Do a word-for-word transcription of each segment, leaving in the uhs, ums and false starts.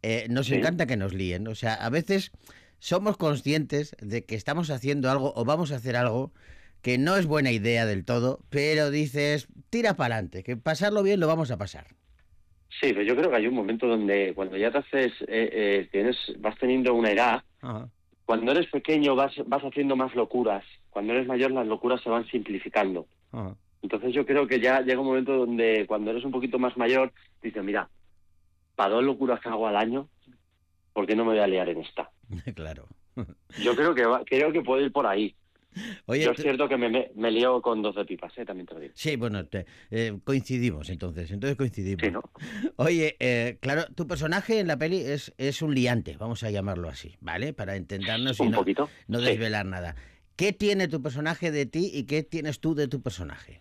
eh, nos Sí, encanta que nos líen. O sea, a veces somos conscientes de que estamos haciendo algo o vamos a hacer algo que no es buena idea del todo, pero dices, tira para adelante, que pasarlo bien lo vamos a pasar. sí, pero yo creo que hay un momento donde cuando ya te haces, eh, eh, tienes, vas teniendo una edad, Ajá, cuando eres pequeño vas, vas haciendo más locuras, cuando eres mayor las locuras se van simplificando. ajá. Entonces yo creo que ya llega un momento donde cuando eres un poquito más mayor, dices, mira, para dos locuras que hago al año, ¿por qué no me voy a liar en esta? Claro. Yo creo que va, creo que puede ir por ahí. Oye, Yo es tú- cierto que me, me, me lío con dos de pipas, ¿eh? También te lo digo. sí, bueno, te- eh, coincidimos entonces, entonces Sí, coincidimos. ¿no? Oye, eh, claro, tu personaje en la peli es, es un liante, vamos a llamarlo así, ¿vale? Para entendernos y Un no, poquito. no Sí. desvelar nada. ¿Qué tiene tu personaje de ti y qué tienes tú de tu personaje?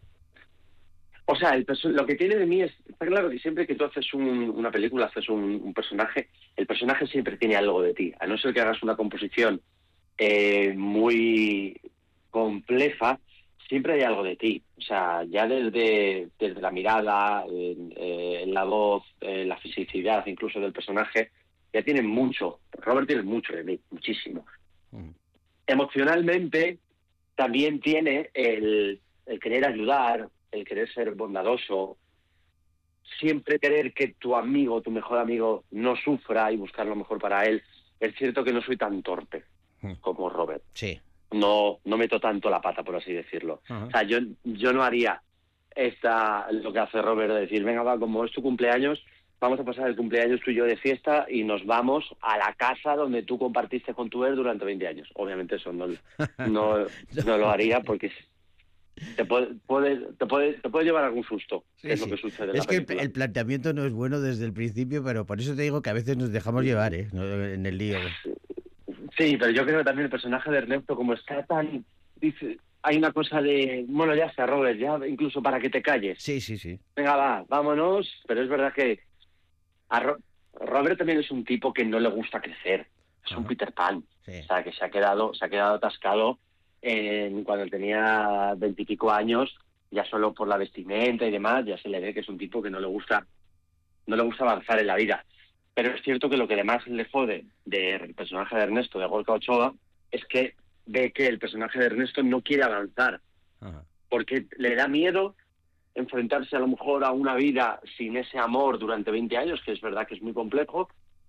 O sea, el perso- lo que tiene de mí es, está claro que siempre que tú haces un- una película, haces un, un personaje, el personaje siempre tiene algo de ti. A no ser que hagas una composición eh, muy compleja, siempre hay algo de ti. O sea, ya desde, desde la mirada, en, eh, en la voz, en la fisicidad incluso del personaje, ya tiene mucho. Robert tiene mucho de mí, muchísimo. Mm. Emocionalmente también tiene el, el querer ayudar, el querer ser bondadoso, siempre querer que tu amigo, tu mejor amigo, no sufra y buscar lo mejor para él. Es cierto que no soy tan torpe Mm. como Robert. Sí. No, no meto tanto la pata, por así decirlo. O Ajá. sea, yo, yo no haría esta, lo que hace Robert, de decir, venga, va, como es tu cumpleaños, vamos a pasar el cumpleaños tú y yo de fiesta y nos vamos a la casa donde tú compartiste con tu ex durante veinte años. Obviamente eso no, no, no lo No. haría porque te puede, puede, te puede, te puede llevar algún susto, que Sí, es lo sí. que sucede en Es la que el, película. el planteamiento no es bueno desde el principio, pero por eso te digo que a veces nos dejamos llevar, ¿eh? No, en el lío. Sí, pero yo creo que también el personaje de Ernesto, como está tan... Dice, hay una cosa de, bueno, ya está, Robert, ya incluso para que te calles. Sí, sí, sí. Venga, va, vámonos. Pero es verdad que a Ro- Robert también es un tipo que no le gusta crecer. Es un Ajá. Peter Pan. O Sí. sea, que se ha quedado, se ha quedado atascado en, cuando tenía veintipico años, ya solo por la vestimenta y demás, ya se le ve que es un tipo que no le gusta, no le gusta avanzar en la vida. Pero es cierto que lo que más le jode del personaje de Ernesto, de Gorka Ochoa, es que ve que el personaje de Ernesto no quiere avanzar, Ajá. porque le da miedo enfrentarse a lo mejor a una vida sin ese amor durante veinte años, que es verdad que es muy complejo,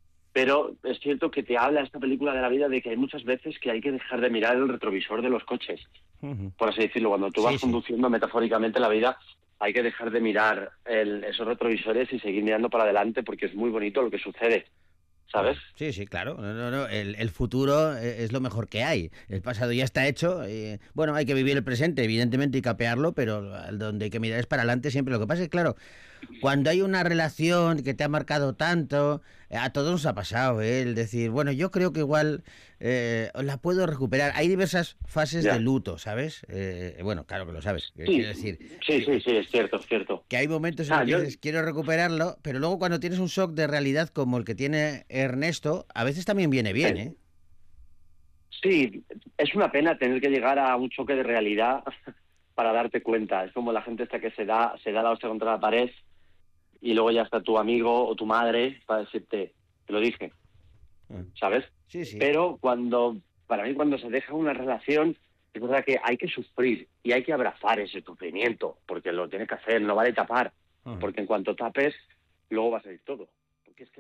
pero es cierto que te habla esta película de la vida de que hay muchas veces que hay que dejar de mirar el retrovisor de los coches, Ujú. por así decirlo. Cuando tú Sí, vas sí. conduciendo metafóricamente la vida, hay que dejar de mirar el- esos retrovisores y seguir mirando para adelante porque es muy bonito lo que sucede, ¿sabes? Sí, sí, claro. No, no, no. El, el futuro e- es lo mejor que hay. El pasado ya está hecho. Y, bueno, hay que vivir el presente, evidentemente, y capearlo, pero al donde hay que mirar es para adelante siempre. Lo que pasa es, claro, cuando hay una relación que te ha marcado tanto, eh, a todos nos ha pasado, ¿eh? El decir, bueno, yo creo que igual eh, la puedo recuperar. Hay diversas fases de Ya. luto, ¿sabes? Eh, bueno, claro que lo sabes. Eh, Quiero Sí, decir sí, sí, que, sí, es cierto, es cierto. que hay momentos en los Ah, que yo, dices, quiero recuperarlo, pero luego cuando tienes un shock de realidad como el que tiene Ernesto, a veces también viene bien, sí, ¿eh? sí, es una pena tener que llegar a un choque de realidad para darte cuenta. Es como la gente esta que se da, se da la hostia contra la pared y luego ya está tu amigo o tu madre para decirte, te lo dije, Ah, ¿sabes? sí, sí. Pero cuando, para mí cuando se deja una relación, es verdad que hay que sufrir y hay que abrazar ese sufrimiento, porque lo tienes que hacer, no vale tapar, Ajá. porque en cuanto tapes, luego va a salir todo.